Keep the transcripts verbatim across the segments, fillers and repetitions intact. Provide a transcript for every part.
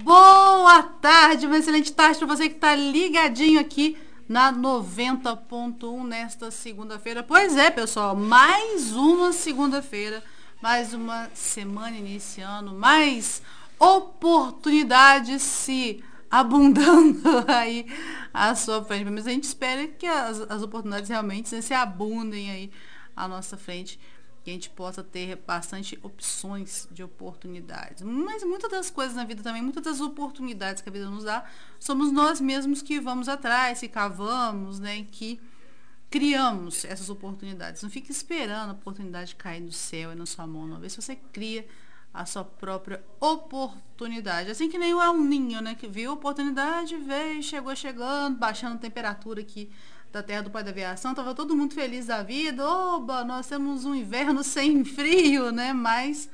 Boa tarde, uma excelente tarde para você que está ligadinho aqui na noventa ponto um nesta segunda-feira. Pois é, pessoal, mais uma segunda-feira, mais uma semana iniciando, mais oportunidades se abundando aí à sua frente. Mas a gente espera que as, as oportunidades realmente se abundem aí à nossa frente, que a gente possa ter bastante opções de oportunidades. Mas muitas das coisas na vida também, muitas das oportunidades que a vida nos dá, somos nós mesmos que vamos atrás, que cavamos, né, que criamos essas oportunidades. Não fique esperando a oportunidade cair do céu e na sua mão, uma vez você cria a sua própria oportunidade. Assim que nem o El Ninho, né, que viu a oportunidade, veio, chegou chegando, baixando a temperatura aqui da terra do pai da aviação, tava todo mundo feliz da vida. Oba, nós temos um inverno sem frio, né? Mas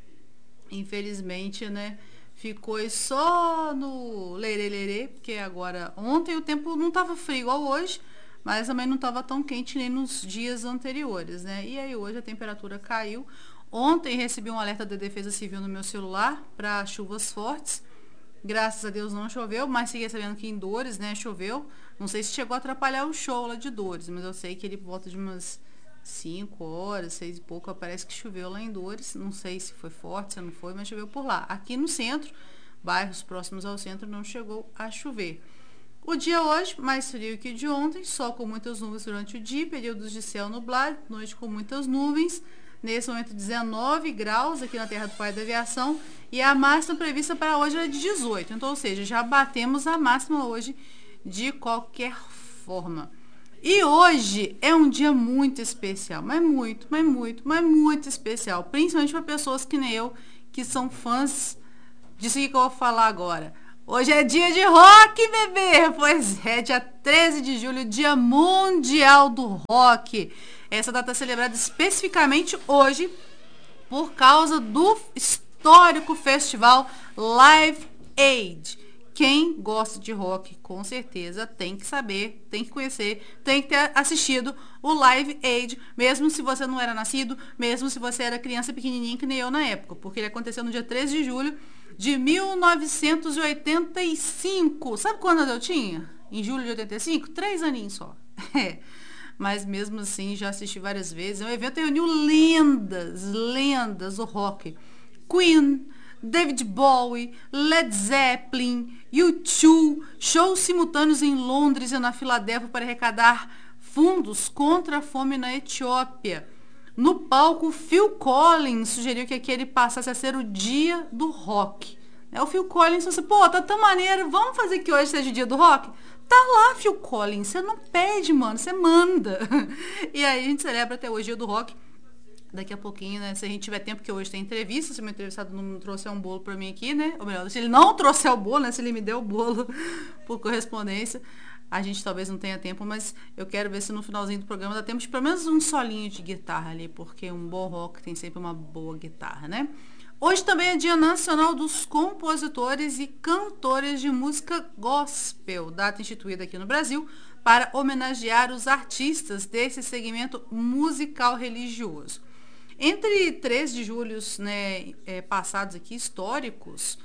infelizmente, né, ficou só no lerê lerê, porque agora ontem o tempo não tava frio igual hoje, mas também não tava tão quente nem nos dias anteriores, né? E aí hoje a temperatura caiu. Ontem recebi um alerta da Defesa Civil no meu celular para chuvas fortes. Graças a Deus não choveu, mas fiquei sabendo que em Dores, né, choveu. Não sei se chegou a atrapalhar o show lá de Dores, mas eu sei que ele por volta de umas cinco horas, seis e pouco, parece que choveu lá em Dores. Não sei se foi forte, se não foi, mas choveu por lá. Aqui no centro, bairros próximos ao centro, não chegou a chover. O dia hoje, mais frio que de ontem, sol com muitas nuvens durante o dia, períodos de céu nublado, noite com muitas nuvens. Nesse momento, dezenove graus aqui na terra do pai da aviação. E a máxima prevista para hoje é de dezoito. Então, ou seja, já batemos a máxima hoje de qualquer forma. E hoje é um dia muito especial. Mas muito, mas muito, mas muito especial. Principalmente para pessoas que nem eu, que são fãs disso que eu vou falar agora. Hoje é dia de rock, bebê! Pois é, dia treze de julho, dia mundial do rock. Essa data é celebrada especificamente hoje por causa do histórico festival Live Aid. Quem gosta de rock, com certeza, tem que saber, tem que conhecer, tem que ter assistido o Live Aid, mesmo se você não era nascido, mesmo se você era criança pequenininha, que nem eu na época, porque ele aconteceu no dia treze de julho de mil novecentos e oitenta e cinco. Sabe quando eu tinha? Em julho de oitenta e cinco? Três aninhos só. É. Mas mesmo assim, já assisti várias vezes. É um evento que reuniu lendas, lendas do rock. Queen, David Bowie, Led Zeppelin, U dois, shows simultâneos em Londres e na Filadélfia para arrecadar fundos contra a fome na Etiópia. No palco, Phil Collins sugeriu que aquele passasse a ser o dia do rock. O Phil Collins disse, pô, tá tão maneiro, vamos fazer que hoje seja o dia do rock? Tá lá, Phil Collins, você não pede, mano, você manda. E aí a gente celebra até hoje o dia do rock. Daqui a pouquinho, né, se a gente tiver tempo, que hoje tem entrevista, se o meu entrevistado não trouxer um bolo pra mim aqui, né, ou melhor, se ele não trouxer o bolo, né, se ele me deu o bolo por correspondência, a gente talvez não tenha tempo, mas eu quero ver se no finalzinho do programa dá tempo de pelo menos um solinho de guitarra ali, porque um bom rock tem sempre uma boa guitarra, né? Hoje também é Dia Nacional dos Compositores e Cantores de Música Gospel, data instituída aqui no Brasil para homenagear os artistas desse segmento musical religioso. Entre três de julho, né, é, passados aqui, históricos,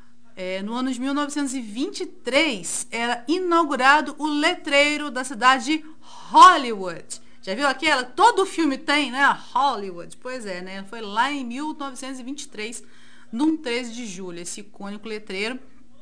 é, no ano de mil novecentos e vinte e três, era inaugurado o letreiro da cidade de Hollywood. Já viu aquela? Todo filme tem, né? Hollywood. Pois é, né? Foi lá em mil novecentos e vinte e três, num treze de julho, esse icônico letreiro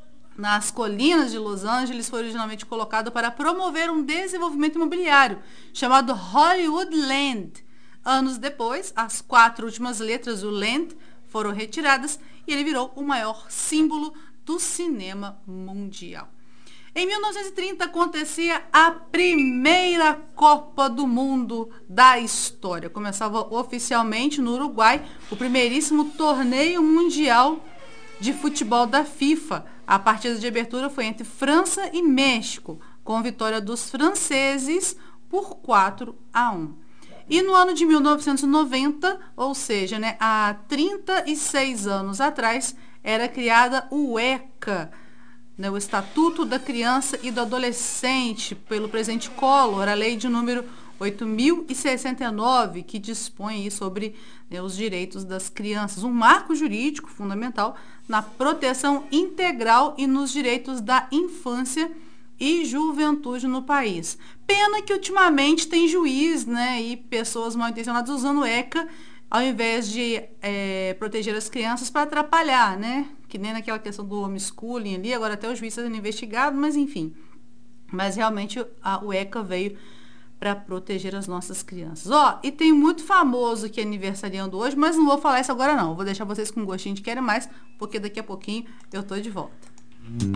nas colinas de Los Angeles foi originalmente colocado para promover um desenvolvimento imobiliário chamado Hollywood Land. Anos depois, as quatro últimas letras do Land foram retiradas e ele virou o maior símbolo do cinema mundial. Em mil novecentos e trinta acontecia a primeira Copa do Mundo da história. Começava oficialmente no Uruguai o primeiríssimo torneio mundial de futebol da FIFA. A partida de abertura foi entre França e México, com vitória dos franceses por quatro a um. E no ano de mil novecentos e noventa, ou seja, né, há trinta e seis anos atrás, era criada o ECA, né, o Estatuto da Criança e do Adolescente, pelo presidente Collor, a lei de número oito mil e sessenta e nove, que dispõe aí sobre, né, os direitos das crianças. Um marco jurídico fundamental na proteção integral e nos direitos da infância e juventude no país. Pena que ultimamente tem juiz, né, e pessoas mal intencionadas usando o ECA ao invés de é, proteger as crianças para atrapalhar, né? Que nem naquela questão do homeschooling ali, agora até o juiz está sendo investigado, mas enfim. Mas realmente a, o ECA veio para proteger as nossas crianças. Ó, e tem muito famoso que é aniversariando hoje, mas não vou falar isso agora não. Vou deixar vocês com gostinho de querem mais, porque daqui a pouquinho eu tô de volta.